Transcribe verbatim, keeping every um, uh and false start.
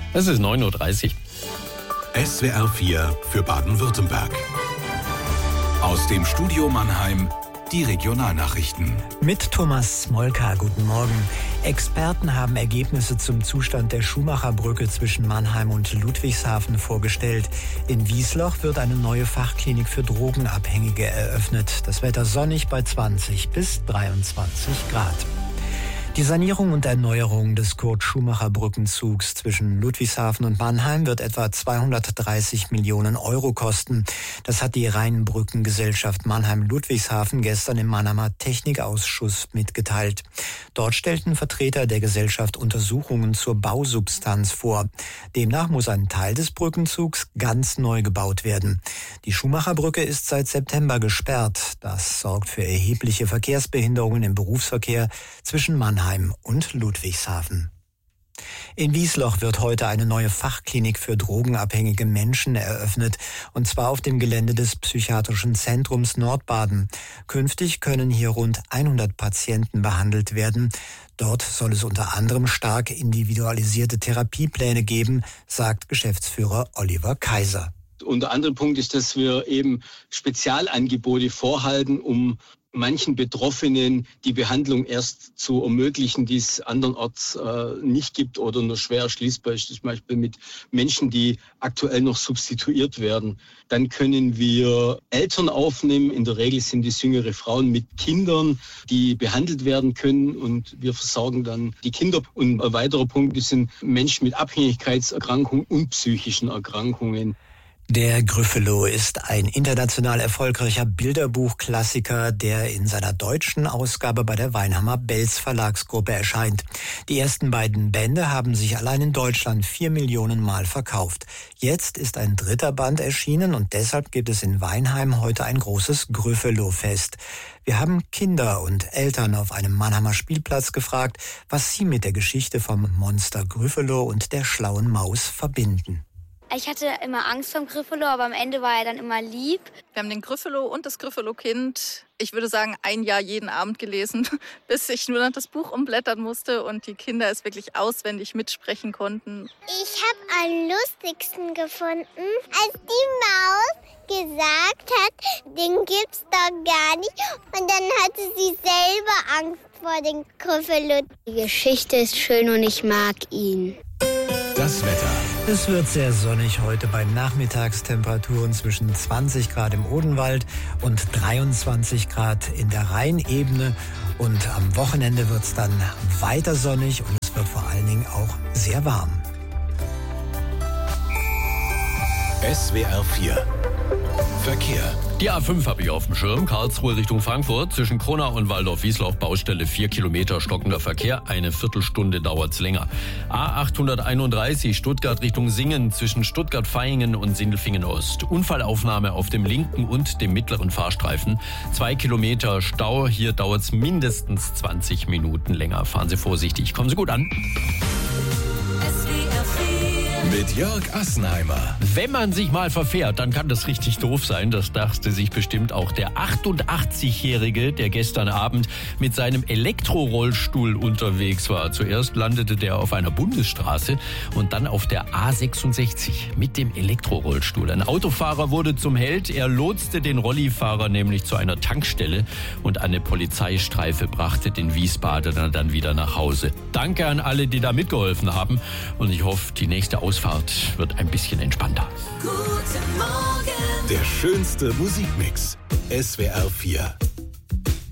Es ist neun Uhr dreißig. S W R vier für Baden-Württemberg. Aus dem Studio Mannheim die Regionalnachrichten. Mit Thomas Smolka, guten Morgen. Experten haben Ergebnisse zum Zustand der Schumacherbrücke zwischen Mannheim und Ludwigshafen vorgestellt. In Wiesloch wird eine neue Fachklinik für Drogenabhängige eröffnet. Das Wetter sonnig bei zwanzig bis dreiundzwanzig Grad. Die Sanierung und Erneuerung des Kurt-Schumacher-Brückenzugs zwischen Ludwigshafen und Mannheim wird etwa zweihundertdreißig Millionen Euro kosten. Das hat die Rheinbrückengesellschaft Mannheim-Ludwigshafen gestern im Mannheimer Technikausschuss mitgeteilt. Dort stellten Vertreter der Gesellschaft Untersuchungen zur Bausubstanz vor. Demnach muss ein Teil des Brückenzugs ganz neu gebaut werden. Die Schumacherbrücke ist seit September gesperrt. Das sorgt für erhebliche Verkehrsbehinderungen im Berufsverkehr zwischen Mannheim und Ludwigshafen. In Wiesloch wird heute eine neue Fachklinik für drogenabhängige Menschen eröffnet, und zwar auf dem Gelände des Psychiatrischen Zentrums Nordbaden. Künftig können hier rund hundert Patienten behandelt werden. Dort soll es unter anderem stark individualisierte Therapiepläne geben, sagt Geschäftsführer Oliver Kaiser. Unter anderem Punkt ist, dass wir eben Spezialangebote vorhalten, um manchen Betroffenen die Behandlung erst zu ermöglichen, die es andernorts äh, nicht gibt oder nur schwer erschließbar ist, zum Beispiel mit Menschen, die aktuell noch substituiert werden. Dann können wir Eltern aufnehmen, in der Regel sind es jüngere Frauen mit Kindern, die behandelt werden können, und wir versorgen dann die Kinder. Und ein weiterer Punkt sind Menschen mit Abhängigkeitserkrankungen und psychischen Erkrankungen. Der Gryffalo ist ein international erfolgreicher Bilderbuchklassiker, der in seiner deutschen Ausgabe bei der Weinhammer Belz Verlagsgruppe erscheint. Die ersten beiden Bände haben sich allein in Deutschland vier Millionen Mal verkauft. Jetzt ist ein dritter Band erschienen, und deshalb gibt es in Weinheim heute ein großes Gryffalo-Fest. Wir haben Kinder und Eltern auf einem Mannheimer Spielplatz gefragt, was sie mit der Geschichte vom Monster Gryffalo und der schlauen Maus verbinden. Ich hatte immer Angst vor dem Gryffalo, aber am Ende war er dann immer lieb. Wir haben den Gryffalo und das Gryffalo-Kind, ich würde sagen, ein Jahr jeden Abend gelesen, bis ich nur noch das Buch umblättern musste und die Kinder es wirklich auswendig mitsprechen konnten. Ich habe am lustigsten gefunden, als die Maus gesagt hat, den gibt's doch gar nicht. Und dann hatte sie selber Angst vor dem Gryffalo. Die Geschichte ist schön und ich mag ihn. Das Wetter. Es wird sehr sonnig heute bei Nachmittagstemperaturen zwischen zwanzig Grad im Odenwald und dreiundzwanzig Grad in der Rheinebene. Und am Wochenende wird es dann weiter sonnig und es wird vor allen Dingen auch sehr warm. S W R vier Verkehr. Die A fünf habe ich auf dem Schirm. Karlsruhe Richtung Frankfurt. Zwischen Kronau und Waldorf-Wiesloch Baustelle vier Kilometer stockender Verkehr. Eine Viertelstunde dauert's länger. A achthunderteinunddreißig Stuttgart Richtung Singen. Zwischen Stuttgart-Vaihingen und Sindelfingen-Ost. Unfallaufnahme auf dem linken und dem mittleren Fahrstreifen. Zwei Kilometer Stau. Hier dauert's mindestens zwanzig Minuten länger. Fahren Sie vorsichtig. Kommen Sie gut an. Mit Jörg Assenheimer. Wenn man sich mal verfährt, dann kann das richtig doof sein. Das dachte sich bestimmt auch der achtundachtzigjährige, der gestern Abend mit seinem Elektrorollstuhl unterwegs war. Zuerst landete der auf einer Bundesstraße und dann auf der A sechsundsechzig mit dem Elektrorollstuhl. Ein Autofahrer wurde zum Held. Er lotste den Rollifahrer nämlich zu einer Tankstelle und eine Polizeistreife brachte den Wiesbadener dann wieder nach Hause. Danke an alle, die da mitgeholfen haben, und ich hoffe, die nächste Ausfahrt wird ein bisschen entspannter. Guten Morgen. Der schönste Musikmix. S W R vier.